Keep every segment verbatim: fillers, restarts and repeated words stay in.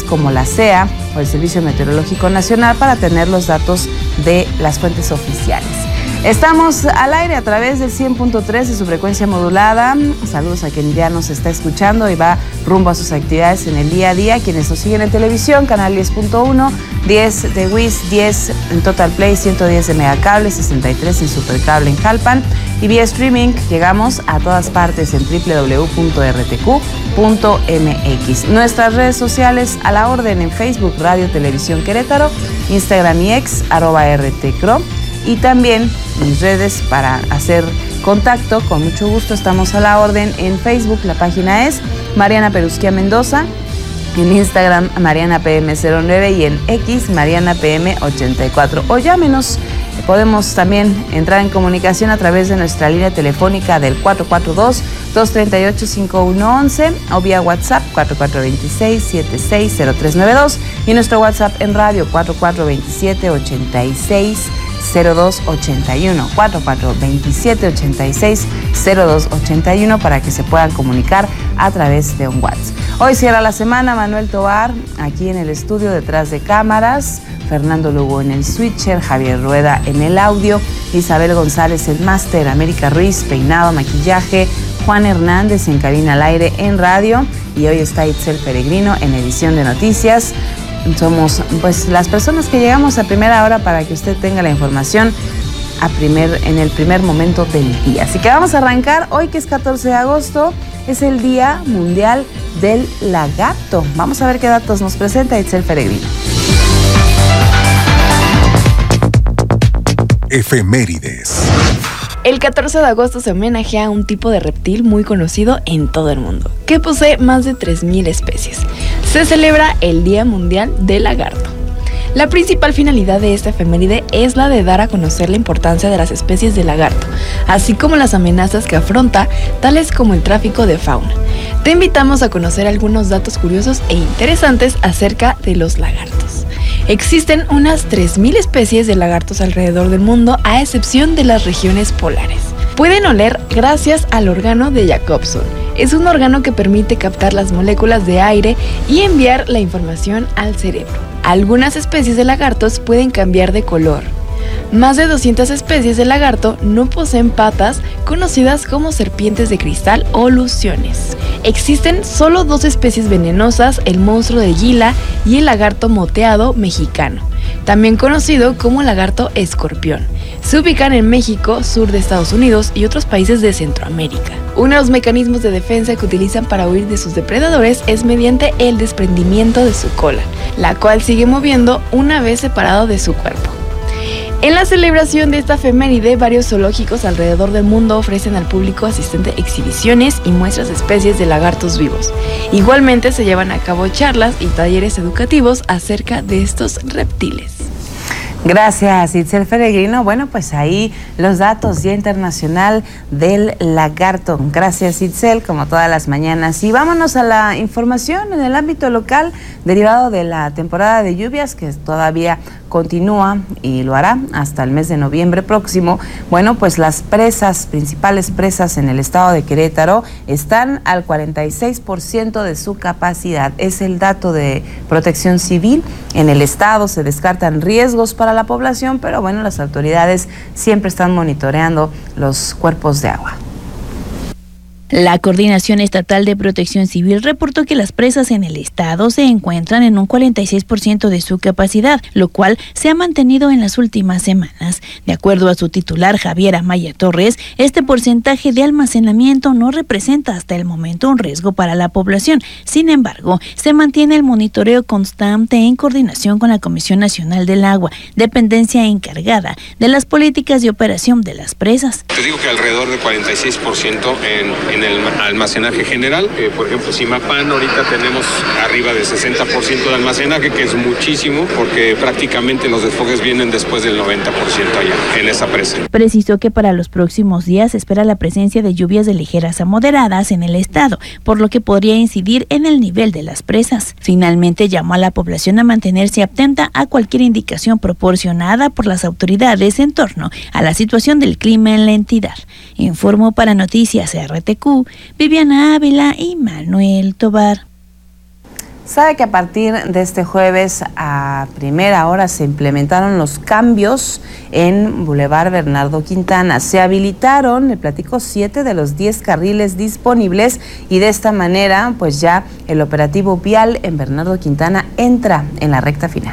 como la C E A o el Servicio Meteorológico Nacional para tener los datos de las fuentes oficiales. Estamos al aire a través del cien punto tres de su frecuencia modulada. Saludos a quien ya nos está escuchando y va rumbo a sus actividades en el día a día. Quienes nos siguen en televisión, canal diez punto uno, diez de Wiz, diez en Total Play, ciento diez de Megacable, sesenta y tres en Supercable en Jalpan. Y vía streaming llegamos a todas partes en doble u doble u doble u punto r t q punto m x. Nuestras redes sociales a la orden en Facebook, Radio Televisión Querétaro, Instagram y X, arroba R T C R O. Y también mis redes para hacer contacto, con mucho gusto estamos a la orden en Facebook, la página es Mariana Perusquia Mendoza, en Instagram Mariana P M cero nueve y en X Mariana P M ochenta y cuatro. O llámenos, podemos también entrar en comunicación a través de nuestra línea telefónica del cuatro cuatro dos, dos tres ocho, cinco uno uno uno o vía WhatsApp cuatro cuatro dos seis, siete seis cero tres nueve dos y nuestro WhatsApp en radio cuatro cuatro dos siete, ocho seis cero dos ocho uno, cuatro cuatro dos siete, ocho seis cero dos ocho uno para que se puedan comunicar a través de un WhatsApp. Hoy cierra la semana Manuel Tovar aquí en el estudio detrás de cámaras, Fernando Lugo en el switcher, Javier Rueda en el audio, Isabel González el máster, América Ruiz, peinado, maquillaje, Juan Hernández en cabina al aire en radio y hoy está Itzel Peregrino en edición de noticias. Somos pues las personas que llegamos a primera hora para que usted tenga la información a primer, en el primer momento del día. Así que vamos a arrancar hoy, que es catorce de agosto, es el Día Mundial del Lagarto. Vamos a ver qué datos nos presenta Itzel Peregrino. Efemérides. El catorce de agosto se homenajea a un tipo de reptil muy conocido en todo el mundo, que posee más de tres mil especies. Se celebra el Día Mundial del Lagarto. La principal finalidad de esta efeméride es la de dar a conocer la importancia de las especies de lagarto, así como las amenazas que afronta, tales como el tráfico de fauna. Te invitamos a conocer algunos datos curiosos e interesantes acerca de los lagartos. Existen unas tres mil especies de lagartos alrededor del mundo, a excepción de las regiones polares. Pueden oler gracias al órgano de Jacobson. Es un órgano que permite captar las moléculas de aire y enviar la información al cerebro. Algunas especies de lagartos pueden cambiar de color. Más de doscientas especies de lagarto no poseen patas, conocidas como serpientes de cristal o luciones. Existen solo dos especies venenosas, el monstruo de Gila y el lagarto moteado mexicano, también conocido como lagarto escorpión. Se ubican en México, sur de Estados Unidos y otros países de Centroamérica. Uno de los mecanismos de defensa que utilizan para huir de sus depredadores es mediante el desprendimiento de su cola, la cual sigue moviendo una vez separado de su cuerpo. En la celebración de esta efeméride, varios zoológicos alrededor del mundo ofrecen al público asistente exhibiciones y muestras de especies de lagartos vivos. Igualmente se llevan a cabo charlas y talleres educativos acerca de estos reptiles. Gracias, Itzel Peregrino. Bueno, pues ahí los datos, Día Internacional del Lagarto. Gracias, Itzel, como todas las mañanas. Y vámonos a la información en el ámbito local, derivado de la temporada de lluvias que todavía continúa y lo hará hasta el mes de noviembre próximo. Bueno, pues las presas, principales presas en el estado de Querétaro, están al cuarenta y seis por ciento de su capacidad. Es el dato de Protección Civil. En el estado se descartan riesgos para la población, pero bueno, las autoridades siempre están monitoreando los cuerpos de agua. La Coordinación Estatal de Protección Civil reportó que las presas en el estado se encuentran en un cuarenta y seis por ciento de su capacidad, lo cual se ha mantenido en las últimas semanas. De acuerdo a su titular, Javier Amaya Torres, este porcentaje de almacenamiento no representa hasta el momento un riesgo para la población. Sin embargo, se mantiene el monitoreo constante en coordinación con la Comisión Nacional del Agua, dependencia encargada de las políticas de operación de las presas. Te digo que alrededor del cuarenta y seis por ciento en en el almacenaje general. Eh, por ejemplo, Zimapán ahorita tenemos arriba de sesenta por ciento de almacenaje, que es muchísimo, porque prácticamente los desfogues vienen después del noventa por ciento allá, en esa presa. Precisó que para los próximos días se espera la presencia de lluvias de ligeras a moderadas en el estado, por lo que podría incidir en el nivel de las presas. Finalmente, llamó a la población a mantenerse atenta a cualquier indicación proporcionada por las autoridades en torno a la situación del clima en la entidad. Informó para Noticias R T Q, Viviana Ávila y Manuel Tovar. Sabe que a partir de este jueves a primera hora se implementaron los cambios en Boulevard Bernardo Quintana. Se habilitaron, le platico, siete de los diez carriles disponibles y de esta manera pues ya el operativo vial en Bernardo Quintana entra en la recta final.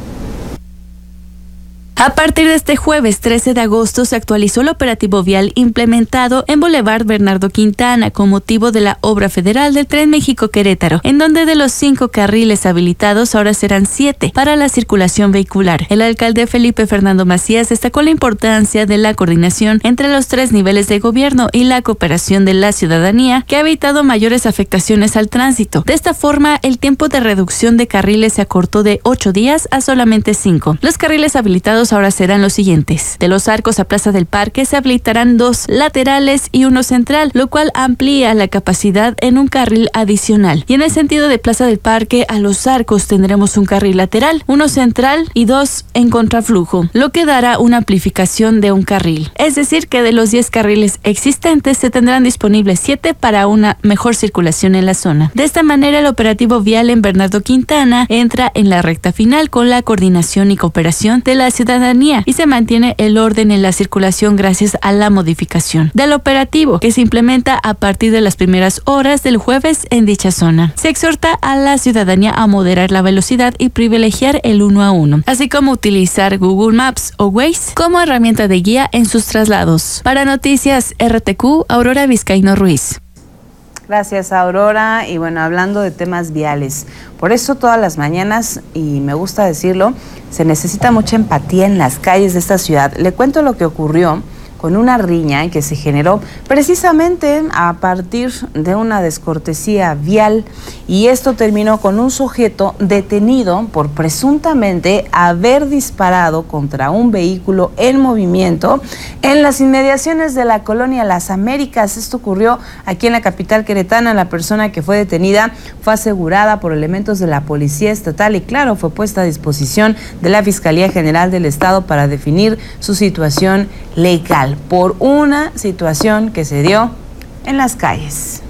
A partir de este jueves trece de agosto se actualizó el operativo vial implementado en Boulevard Bernardo Quintana con motivo de la obra federal del Tren México-Querétaro, en donde de los cinco carriles habilitados ahora serán siete para la circulación vehicular. El alcalde Felipe Fernando Macías destacó la importancia de la coordinación entre los tres niveles de gobierno y la cooperación de la ciudadanía, que ha evitado mayores afectaciones al tránsito. De esta forma, el tiempo de reducción de carriles se acortó de ocho días a solamente cinco. Los carriles habilitados ahora serán los siguientes. De Los Arcos a Plaza del Parque se habilitarán dos laterales y uno central, lo cual amplía la capacidad en un carril adicional. Y en el sentido de Plaza del Parque a Los Arcos tendremos un carril lateral, uno central y dos en contraflujo, lo que dará una amplificación de un carril. Es decir, que de los diez carriles existentes se tendrán disponibles siete para una mejor circulación en la zona. De esta manera, el operativo vial en Bernardo Quintana entra en la recta final con la coordinación y cooperación de la ciudadanía y se mantiene el orden en la circulación gracias a la modificación del operativo que se implementa a partir de las primeras horas del jueves en dicha zona. Se exhorta a la ciudadanía a moderar la velocidad y privilegiar el uno a uno, así como utilizar Google Maps o Waze como herramienta de guía en sus traslados. Para Noticias R T Q, Aurora Vizcaíno Ruiz. Gracias, Aurora. Y bueno, hablando de temas viales, por eso todas las mañanas, y me gusta decirlo, se necesita mucha empatía en las calles de esta ciudad. Le cuento lo que ocurrió con una riña que se generó precisamente a partir de una descortesía vial, y esto terminó con un sujeto detenido por presuntamente haber disparado contra un vehículo en movimiento en las inmediaciones de la colonia Las Américas. Esto ocurrió aquí en la capital queretana. La persona que fue detenida fue asegurada por elementos de la Policía Estatal y, claro, fue puesta a disposición de la Fiscalía General del Estado para definir su situación legal por una situación que se dio en las calles.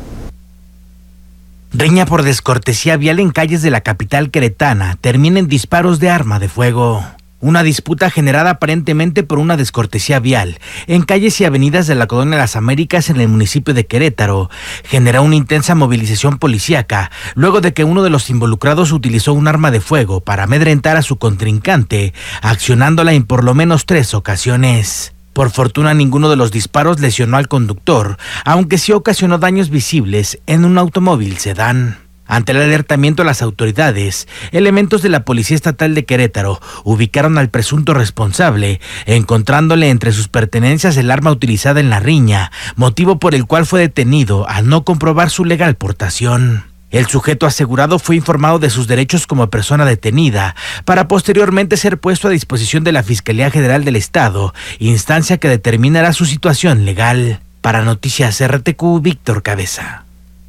Riña por descortesía vial en calles de la capital queretana termina en disparos de arma de fuego. Una disputa generada aparentemente por una descortesía vial en calles y avenidas de la colonia Las Américas en el municipio de Querétaro generó una intensa movilización policíaca luego de que uno de los involucrados utilizó un arma de fuego para amedrentar a su contrincante, accionándola en por lo menos tres ocasiones. Por fortuna, ninguno de los disparos lesionó al conductor, aunque sí ocasionó daños visibles en un automóvil sedán. Ante el alertamiento de las autoridades, elementos de la Policía Estatal de Querétaro ubicaron al presunto responsable, encontrándole entre sus pertenencias el arma utilizada en la riña, motivo por el cual fue detenido al no comprobar su legal portación. El sujeto asegurado fue informado de sus derechos como persona detenida, para posteriormente ser puesto a disposición de la Fiscalía General del Estado, instancia que determinará su situación legal. Para Noticias R T Q, Víctor Cabeza.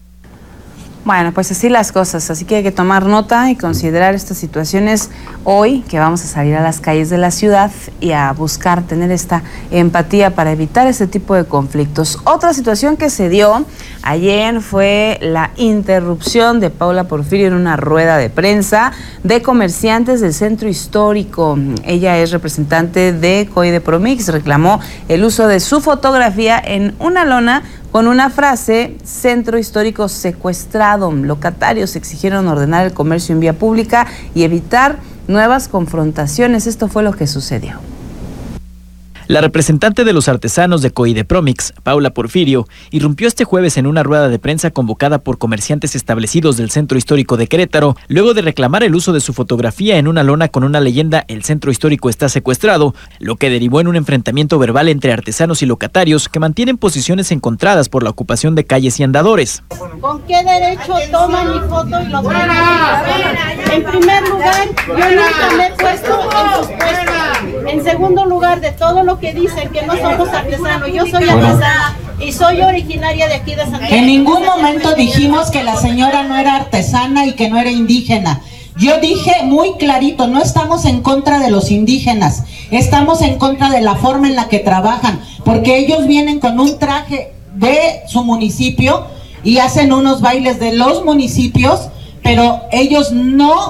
Bueno, pues así las cosas, así que hay que tomar nota y considerar estas situaciones hoy que vamos a salir a las calles de la ciudad y a buscar tener esta empatía para evitar este tipo de conflictos. Otra situación que se dio ayer fue la interrupción de Paula Porfirio en una rueda de prensa de comerciantes del centro histórico. Ella es representante de Coidepromix, reclamó el uso de su fotografía en una lona con una frase: centro histórico secuestrado. Locatarios exigieron ordenar el comercio en vía pública y evitar nuevas confrontaciones. Esto fue lo que sucedió. La representante de los artesanos de Coidepromix, Paula Porfirio, irrumpió este jueves en una rueda de prensa convocada por comerciantes establecidos del centro histórico de Querétaro, luego de reclamar el uso de su fotografía en una lona con una leyenda "El centro histórico está secuestrado", lo que derivó en un enfrentamiento verbal entre artesanos y locatarios que mantienen posiciones encontradas por la ocupación de calles y andadores. ¿Con qué derecho toman mi foto y lo ponen? En primer lugar, yo nunca me he puesto en sus puestos. En segundo lugar, de todo lo que dicen que no somos artesanos, yo soy artesana y soy originaria de aquí de Santiago. En ningún momento dijimos que la señora no era artesana y que no era indígena. Yo dije muy clarito, no estamos en contra de los indígenas, estamos en contra de la forma en la que trabajan, porque ellos vienen con un traje de su municipio y hacen unos bailes de los municipios, pero ellos no